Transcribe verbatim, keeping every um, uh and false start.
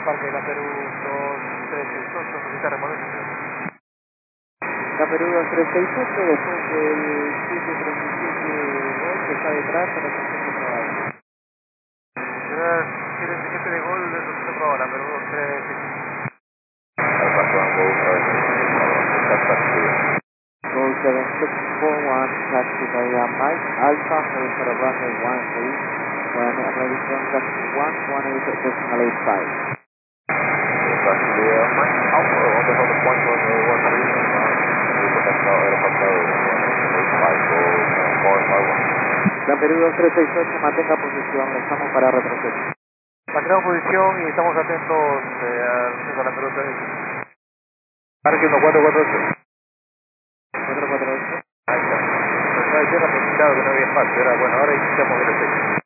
Parque de la Perú dos tres seis ocho, solicita remodelos. La Perú dos tres seis ocho, después del siete treinta y siete Gol que está detrás, para la estación de trabajo. siete siete de Gol de doscientos por hora, Perú dos tres seis ocho. Gol seven six four one, taxi via Mike Alpha, hold for the runway one three, when ready to contact one one eight decimal eight five. La Perú dos tres seis ocho, mantenga posición, le estamos para retroceso. Mantengamos posición y estamos atentos eh, al a la Perú tres. Parque uno cuatro cuatro ocho. cuatro cuatro ocho. Ahí está. Pues no hay tierra, pero claro que no había espacio. Era, bueno, ahora iniciamos el efecto.